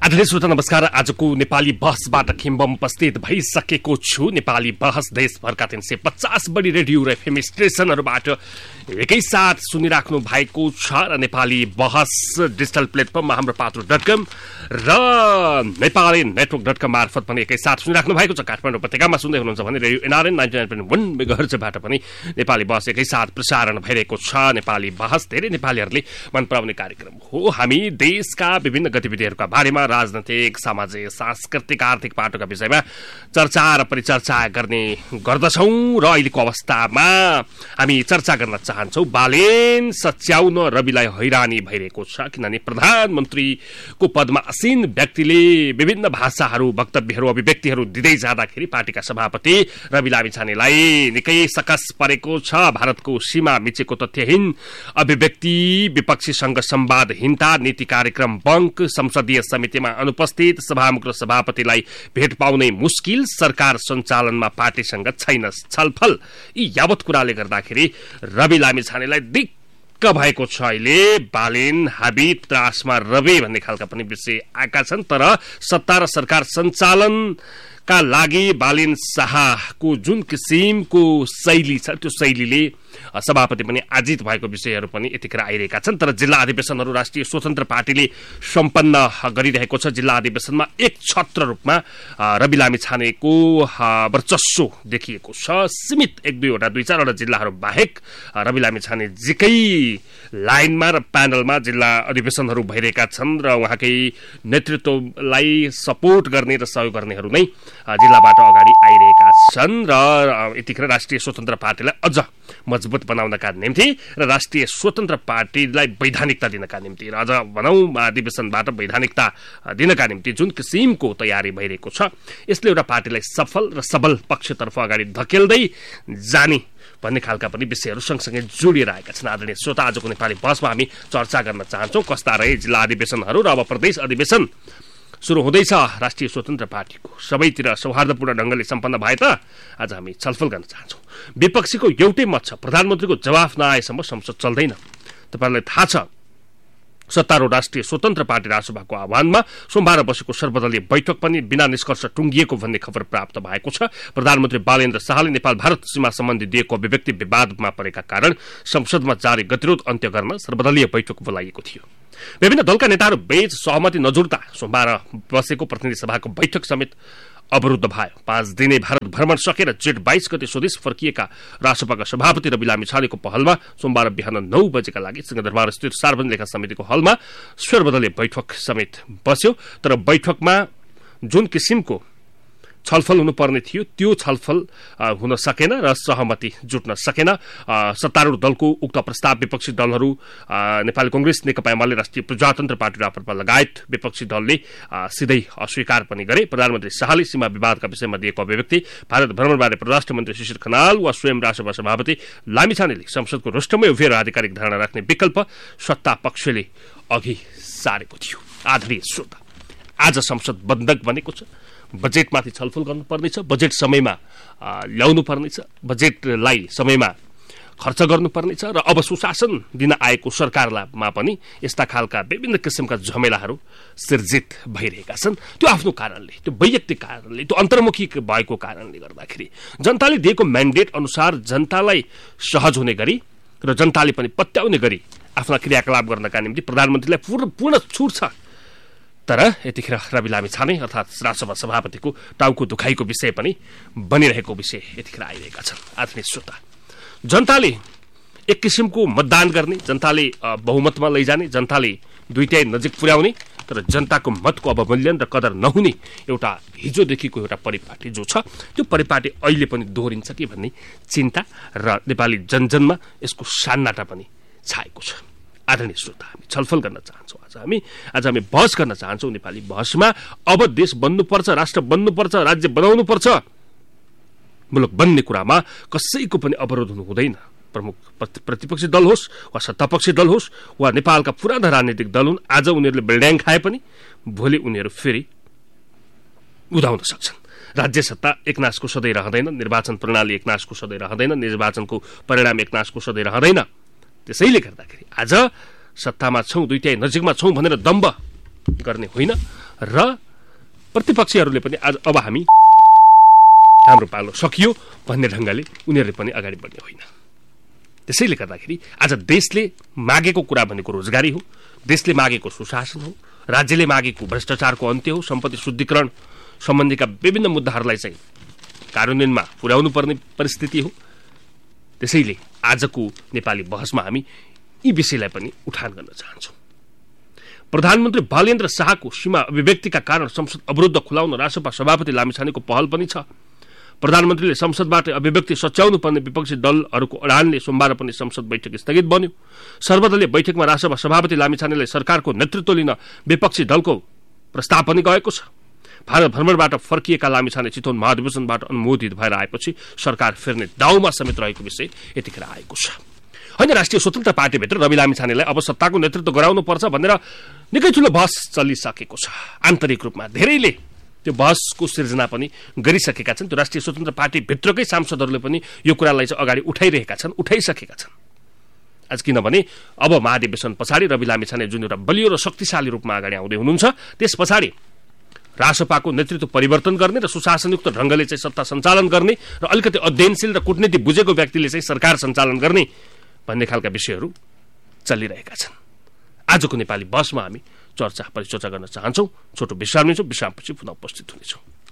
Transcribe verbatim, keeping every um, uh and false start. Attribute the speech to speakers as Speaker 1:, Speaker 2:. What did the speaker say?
Speaker 1: आदरणीय श्रोता नमस्कार। आजको नेपाली बहसबाट खिम्बम उपस्थित भइसकेको छु। नेपाली बहस देशभरका तीन सय पचास बढी रेडियो र एफएम स्टेशनहरूबाट एकैसाथ सुनिराख्नु भएको छ र नेपाली बहस डिजिटल प्लेटफर्ममा हाम्रो पात्रो डट कम र नेपाली नेटवर्क डट कम मार्फत पनि एकैसाथ सुनिराख्नु भएको छ। काठमाडौँ उपत्यकामा सुन्दै हुनुहुन्छ भने radio NRN ninety nine point वन मेगाहर्जबाट पनि नेपाली बहस एकैसाथ प्रसारण भइरहेको छ। नेपाली बहस धेरै नेपालीहरूले मन पराउने कार्यक्रम हो। हामी देशका विभिन्न गतिविधिहरूका बारेमा, राजनैतिक, सामाजिक, सांस्कृतिक, आर्थिक पाटोका विषयमा चर्चा र परिचर्चा गर्ने गर्दछौँ र अहिलेको अवस्थामा हामी चर्चा गर्न चाहन्छौँ बालेन सच्याउन रविलाई हैरानी भइरहेको छ। किनभने प्रधानमन्त्रीको पदमा आसीन व्यक्तिले विभिन्न भाषाहरू, वक्तव्यहरू, अभिव्यक्तिहरू दिँदै जाँदाखेरि पार्टीका सभापति रवि लामिछानेलाई निकै सकस परेको छ। भारतको सीमा मिचेको तथ्यहीन अभिव्यक्ति, विपक्षीसँग संवादहीनता, नीति कार्यक्रम बङ्क, संसदीय समितिमा अनुपस्थित, सभामुख र सभापतिलाई भेट पाउनै मुस्किल, सरकार सञ्चालनमा पार्टीसँग छैन छलफल, यी यावत कुराले गर्दाखेरि रवि लामिछानेलाई दिक्क भएको छ। अहिले बालेन हाबी त्रासमा रवि भन्ने खालका पनि विषय आएका छन्। तर सत्ता र सरकार सञ्चालनका लागि बालेन शाहको जुन किसिमको शैली छ त्यो शैलीले सभापति पनि आजित भएको विषयहरू पनि यतिखेर आइरहेका छन्। तर जिल्ला अधिवेशनहरू राष्ट्रिय स्वतन्त्र पार्टीले सम्पन्न गरिरहेको छ। जिल्ला अधिवेशनमा एक छत्र रूपमा रवि लामिछानेको वर्चस्व देखिएको छ। सीमित एक दुईवटा दुई चारवटा जिल्लाहरू बाहेक रवि लामिछाने जिकै लाइनमा र प्यानलमा जिल्ला अधिवेशनहरू भइरहेका छन् र उहाँकै नेतृत्वलाई सपोर्ट गर्ने र सहयोग गर्नेहरू नै जिल्लाबाट अगाडि आइरहेका छन् र यतिखेर राष्ट्रिय स्वतन्त्र पार्टीलाई अझ मजबुत बनाउनका निम्ति र राष्ट्रिय स्वतन्त्र पार्टीलाई वैधानिकता दिनका निम्ति र अझ भनौँ अधिवेशनबाट वैधानिकता दिनका निम्ति जुन किसिमको तयारी भइरहेको छ, यसले एउटा पार्टीलाई सफल र सबल पक्षतर्फ अगाडि धकेल्दै जाने भन्ने खालका पनि विषयहरू सँगसँगै जोडिएर आएका छन्। आदरणीय श्रोता, आजको नेपाली बहसमा हामी चर्चा गर्न चाहन्छौँ कस्ता रहे जिल्ला अधिवेशनहरू र अब प्रदेश अधिवेशन सुरु हुँदैछ। राष्ट्रिय स्वतन्त्र पार्टीको सबैतिर सौहार्दपूर्ण ढङ्गले सम्पन्न भए त आज हामी छलफल गर्न चाहन्छौँ। विपक्षीको एउटै मत छ, प्रधानमन्त्रीको जवाफ नआएसम्म संसद चल्दैन। तपाईँहरूलाई थाहा छ, सत्तारूढ राष्ट्रिय स्वतन्त्र पार्टी राजसभाको आह्वानमा सोमबार बसेको सर्वदलीय बैठक पनि बिना निष्कर्ष टुङ्गिएको भन्ने खबर प्राप्त भएको छ। प्रधानमन्त्री बालेन्द्र शाहले नेपाल भारत सीमा सम्बन्धी दिएको अभिव्यक्ति विवादमा परेका कारण संसदमा जारी गतिरोध अन्त्य गर्न सर्वदलीय बैठक बोलाइएको थियो। विभिन्न दलका नेताहरू बीच सहमति नजुट्दा सोमबार बसेको प्रतिनिधि सभाको बैठक समेत अवरुद्ध भयो। पाँच दिने भारत भ्रमण सकेर जेठ बाइस गते स्वदेश फर्किएका राजसभाका सभापति रवि लामिछानेको पहलमा सोमबार बिहान नौ बजेका लागि सिंहदरबार स्थित सार्वजनिक लेखा समितिको हलमा सर्वदलीय बैठक समेत बस्यो। तर बैठकमा जुन किसिमको छलफल हुनुपर्ने थियो त्यो छलफल हुन सकेन र सहमति जुट्न सकेन। सत्तारूढ दलको उक्त प्रस्ताव विपक्षी दलहरू नेपाली कांग्रेस, नेकपा एमाले, राष्ट्रिय प्रजातन्त्र पार्टी राप्रपा लगायत विपक्षी दलले सिधै अस्वीकार पनि गरे। प्रधानमन्त्री शाहले सीमा विवादका विषयमा दिएको अभिव्यक्ति, भारत भ्रमणबारे परराष्ट्र मन्त्री शिशिर खनाल वा स्वयं राजसभा सभापति लामिछानेले संसदको रोस्टरमै उभिएर आधिकारिक धारणा राख्ने विकल्प सत्ता पक्षले अघि सारेको थियो। आदरणीय श्रोता, आज संसद बन्धक बनेको छ। बजेटमाथि छलफल गर्नुपर्नेछ, बजेट समयमा ल्याउनु पर्नेछ, बजेटलाई समयमा खर्च गर्नुपर्नेछ र अब सुशासन दिन आएको सरकारमा पनि यस्ता खालका विभिन्न किसिमका झमेलाहरू सिर्जित भइरहेका छन्। त्यो आफ्नो कारणले, त्यो वैयक्तिक कारणले, त्यो अन्तर्मुखी भएको कारणले गर्दाखेरि जनताले दिएको म्यान्डेट अनुसार जनतालाई सहज हुने गरी र जनताले पनि पत्याउने गरी आफ्ना क्रियाकलाप गर्नका निम्ति प्रधानमन्त्रीलाई पूर्ण पूर्ण छुट छ। तर यतिखेर रवि लामिछाने अर्थात् राजसभा सभापतिको टाउको दुखाइको विषय पनि बनिरहेको विषय यतिखेर आइरहेका छन्। आदरणीय श्रोता, जनताले एक किसिमको मतदान गर्ने, जनताले बहुमतमा लैजाने, जनताले दुईटै नजिक पुर्याउने, तर जनताको मतको अवमूल्यन र कदर नहुने एउटा हिजोदेखिको एउटा परिपाटी जो छ त्यो परिपाटी अहिले पनि दोहोरिन्छ कि भन्ने चिन्ता र नेपाली जनजनमा यसको सान्नाटा पनि छाएको छ। आदरणीय श्रोता, हामी छलफल गर्न चाहन्छौँ। आज हामी आज हामी बहस गर्न चाहन्छौँ नेपाली बहसमा। अब देश बन्नुपर्छ, राष्ट्र बन्नुपर्छ, राज्य बनाउनु पर्छ, मुलुक बन्ने कुरामा कसैको पनि अवरोध हुनु हुँदैन। प्रमुख प्रतिपक्षी दल होस् वा सत्तापक्षी दल होस् वा नेपालका पुराना राजनीतिक दल हुन्, आज उनीहरूले बेल्ड्याङ खाए पनि भोलि उनीहरू फेरि उदाउन सक्छन्। राज्य सत्ता एकनासको सधैँ रहँदैन, निर्वाचन प्रणाली एकनासको सधैँ रहँदैन, निर्वाचनको परिणाम एकनासको सधैँ रहँदैन। त्यसैले गर्दाखेरि आज सत्तामा छौँ, दुईटै नजिकमा छौँ भनेर दम्ब गर्ने होइन र प्रतिपक्षीहरूले पनि आज अब हामी हाम्रो पालो सकियो भन्ने ढङ्गले उनीहरूले पनि अगाडि बढ्ने होइन। त्यसैले गर्दाखेरि आज देशले मागेको कुरा भनेको रोजगारी हो, देशले मागेको सुशासन हो, राज्यले मागेको भ्रष्टाचारको अन्त्य हो, सम्पत्ति शुद्धिकरण सम्बन्धीका विभिन्न मुद्दाहरूलाई चाहिँ कार्यान्वयनमा पुर्याउनु पर्ने परिस्थिति हो। त्यसैले आजको नेपाली बहसमा हामी यी विषयलाई पनि उठान गर्न चाहन्छौँ। प्रधानमन्त्री बालेन्द्र शाहको सीमा अभिव्यक्तिका कारण संसद अवरुद्ध खुलाउन रासपा सभापति लामिछानेको पहल पनि छ। प्रधानमन्त्रीले संसदबाट अभिव्यक्ति सच्याउनु पर्ने विपक्षी दलहरूको अडानले सोमबार पनि संसद बैठक स्थगित बन्यो। सर्वदलीय बैठकमा रासपा सभापति लामिछानेलाई सरकारको नेतृत्व लिन विपक्षी दलको प्रस्ताव पनि गएको छ। भारत भ्रमणबाट फर्किएका लामिछाने चितवन महाधिवेशनबाट अनुमोदित भएर आएपछि सरकार फेर्ने दाउमा समेत रहेको विषय यतिखेर आएको छ। होइन, राष्ट्रिय स्वतन्त्र पार्टीभित्र रवि लामिछानेलाई अब सत्ताको नेतृत्व गराउनु पर्छ भनेर निकै ठुलो बहस चलिसकेको छ। आन्तरिक रूपमा धेरैले त्यो बहसको सिर्जना पनि गरिसकेका छन्। त्यो राष्ट्रिय स्वतन्त्र पार्टीभित्रकै सांसदहरूले पनि यो कुरालाई चाहिँ अगाडि उठाइरहेका छन्, उठाइसकेका छन्। आज किनभने अब महाधिवेशन पछाडि रवि लामिछाने जुन एउटा बलियो र शक्तिशाली रूपमा अगाडि आउँदै हुनुहुन्छ, त्यस पछाडि रासपाको नेतृत्व परिवर्तन गर्ने र सुशासनयुक्त ढङ्गले चाहिँ सत्ता सञ्चालन गर्ने र अलिकति अध्ययनशील र कूटनीति बुझेको व्यक्तिले चाहिँ सरकार सञ्चालन गर्ने भन्ने खालका विषयहरू चलिरहेका छन्। आजको नेपाली बहसमा हामी चर्चा परिचर्चा गर्न चाहन्छौँ। छोटो विश्राम लिन्छौँ, विश्रामपछि पुनः उपस्थित हुनेछौँ।